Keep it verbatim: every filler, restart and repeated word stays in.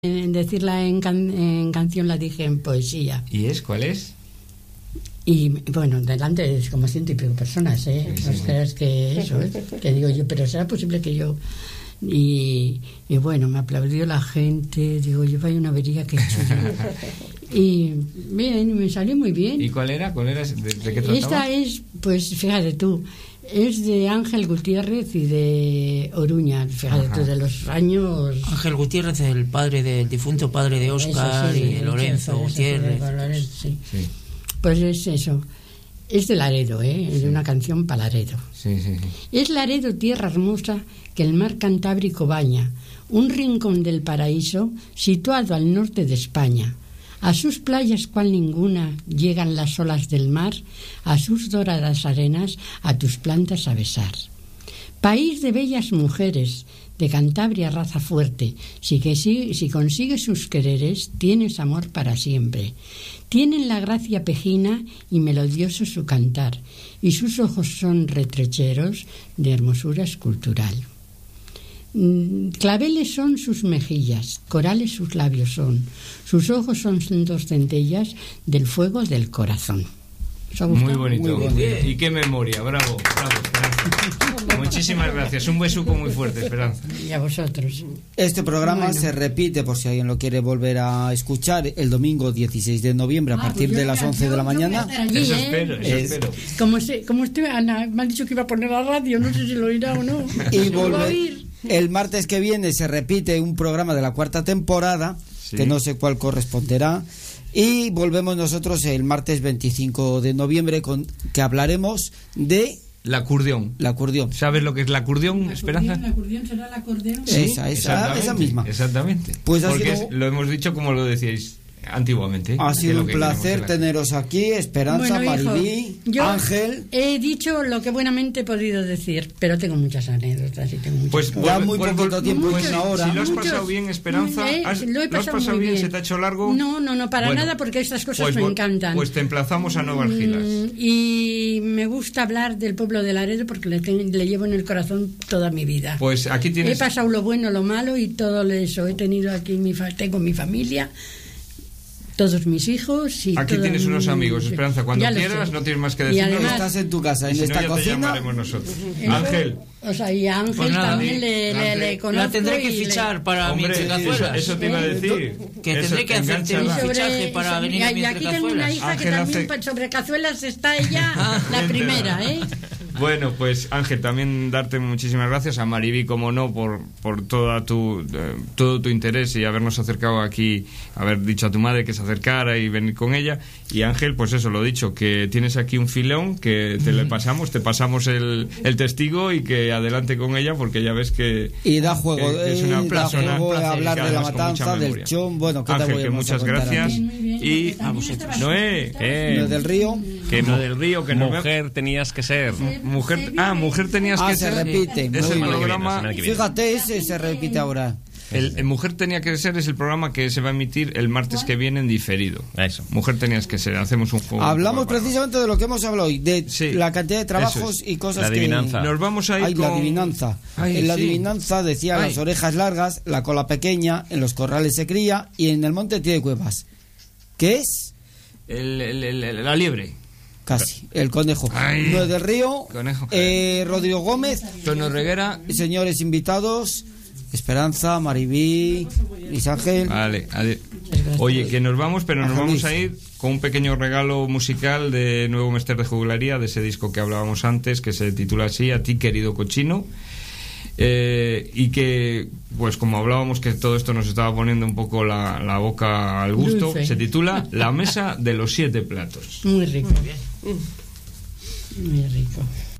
En decirla en, can, en canción la dije en poesía. ¿Y es? ¿Cuál es? Y bueno, delante de como ciento y pico personas, ¿eh? Sí, sí, no creas que eso, ¿eh? Que digo yo, pero ¿será posible que yo...? Y, y bueno, me aplaudió la gente, digo yo, vaya una avería que he hecho yo. Y bien, me salió muy bien. ¿Y cuál era? ¿Cuál era? ¿De, de qué trataba? Esta es, pues fíjate tú, es de Ángel Gutiérrez y de Oruña, fíjate Ajá. tú, de los años... Ángel Gutiérrez, el padre del difunto padre de Óscar, sí, y de Lorenzo eso, Gutiérrez. Eso, Lorenzo, sí. Sí. Pues es eso. Es de Laredo, ¿eh? Sí. De una canción para Laredo. Sí, sí, sí. Es Laredo, tierra hermosa que el mar Cantábrico baña, un rincón del paraíso situado al norte de España. A sus playas cual ninguna llegan las olas del mar, a sus doradas arenas a tus plantas a besar. País de bellas mujeres, de Cantabria raza fuerte, si, que, si, si consigues sus quereres, tienes amor para siempre. Tienen la gracia pejina y melodioso su cantar, y sus ojos son retrecheros de hermosura escultural. Claveles son sus mejillas, corales sus labios son, sus ojos son dos centellas del fuego del corazón. Muy bonito. Muy bonito. Y qué memoria, bravo, bravo. Muchísimas gracias, un besuco muy fuerte, Esperanza. Y a vosotros. Este programa bueno. se repite, por si alguien lo quiere volver a escuchar, el domingo dieciséis de noviembre a ah, partir pues de las once yo, de la mañana. Allí, eso ¿eh? espero, eso es, espero. Como, se, como usted, Ana, me han dicho que iba a poner la radio, no sé si lo oirá o no. Y volver. El martes que viene se repite un programa de la cuarta temporada, sí. que no sé cuál corresponderá. Y volvemos nosotros el martes veinticinco de noviembre con que hablaremos de la acordeón. La acordeón. ¿Sabes lo que es la acordeón, la Esperanza? ¿La acordeón será la acordeón? Sí, esa, esa, esa misma. Exactamente. Pues porque sido, es, lo hemos dicho como lo decíais antiguamente. Ha sido un placer teneros aquí, Esperanza, bueno, Maribí, yo Ángel. He dicho lo que buenamente he podido decir, pero tengo muchas anécdotas y tengo muchas pues cosas. Ya muy pues, poquito pues, tiempo pues, es ahora. Si lo has pasado bien, Esperanza, eh, has, lo he pasado, ¿lo has pasado muy bien? bien. ¿Se te ha hecho largo? No, no, no, para bueno, nada, porque estas cosas pues, me encantan. Pues te emplazamos a Nuevas Gilas. Y me gusta hablar del pueblo de Laredo porque le, te, le llevo en el corazón toda mi vida. Pues aquí tienes... He pasado lo bueno, lo malo y todo eso. He tenido aquí, mi fa... tengo mi familia... todos mis hijos y aquí tienes unos mi... amigos, Esperanza, cuando quieras no tienes más que decir. Además, estás en tu casa, en si esta no, cocina. Te llamaremos nosotros. Eso, Ángel. O sea, y a Ángel pues nada, también le, le, le conozco. La tendré que fichar le... para Hombre, mi Cazuelas. Eso, eso te iba a decir. Que tendré eso, que hacerte un fichaje para eso, venir y, a mi y aquí tengo una hija Ángel que también hace... sobre cazuelas está ella la primera, ¿eh? Bueno, pues Ángel, también darte muchísimas gracias a Maribí, como no, por, por toda tu, eh, todo tu interés y habernos acercado aquí, haber dicho a tu madre que se acercara y venir con ella. Y Ángel, pues eso, lo dicho, que tienes aquí un filón que te le pasamos, te pasamos el, el testigo y que adelante con ella, porque ya ves que... Y da juego, que, que es una eh, persona, da juego a hablar de la matanza, del chon, bueno, ¿qué Ángel, te voy a que muchas gracias. Y a vosotros. Noé, eh, Lo del río. Que no del río, que mujer no... tenías que ser. Mujer, ah, mujer tenías ah, que se ser. repite. Es el programa. Fíjate, ese se repite ahora. El, el Mujer tenía que ser es el programa que se va a emitir el martes que viene en diferido. Eso. Mujer tenías que ser. Hacemos un juego. Hablamos un precisamente de lo que hemos hablado hoy, de sí, la cantidad de trabajos es. y cosas la adivinanza. que... Nos vamos a ir Ay, con... la adivinanza. Ay, en la sí. adivinanza decía Ay. las orejas largas, la cola pequeña, en los corrales se cría y en el monte tiene cuevas. ¿Qué es? El, el, el, la liebre. Casi, el conejo. Nuez del Río, conejo. Eh, Rodrigo Gómez, Tono Reguera. Señores invitados, Esperanza, Maribí, Luis Ángel. Vale, oye, que nos vamos, pero nos vamos a ir con un pequeño regalo musical de Nuevo Mester de Jugularía, de ese disco que hablábamos antes, que se titula así, A ti querido cochino. Eh, y que, pues como hablábamos que todo esto nos estaba poniendo un poco la, la boca al gusto, Dulce. Se titula La mesa de los siete platos. Muy rico. Muy rico.